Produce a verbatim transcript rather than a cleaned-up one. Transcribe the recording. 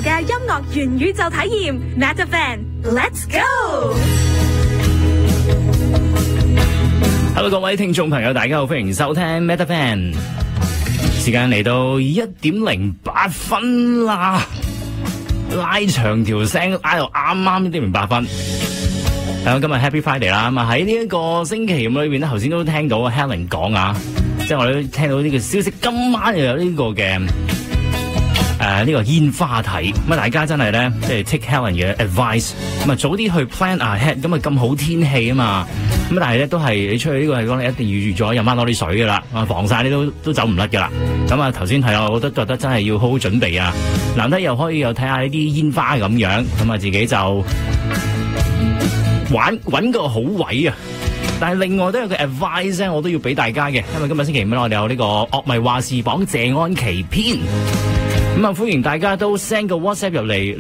嘅音樂元宇宙體驗 ，Metavan，Let's go！ Hello， 各位聽眾朋友，大家好，歡迎收聽 Metavan。時間嚟到一點零八分啦，拉長條聲拉到啱啱一點零八分。咁今日 Happy Friday 啦，咁啊喺呢一個星期咁裏邊咧，頭先都聽到 Helen 講啊，即係我哋都聽到呢個消息，今晚又有呢個嘅。誒、呃，呢、這個煙花睇，咁啊大家真係咧，即係 take Helen 嘅 advice，咁啊早啲去 plan ahead，咁啊咁好天氣啊嘛，咁但係咧都係你出去呢個係講，你一定要預咗飲翻多啲水噶啦，防曬你都都走唔甩噶啦。咁啊頭先係啊，我覺得覺得真係要好好準備啊，難得又可以又睇下呢啲煙花咁樣，咁啊自己就玩搵個好位啊。但係另外都有個 advice 咧，我都要俾大家嘅，因為今日星期五我哋有呢個樂迷話事榜謝安琪篇。咁啊，歡迎大家都 send 個 WhatsApp 入嚟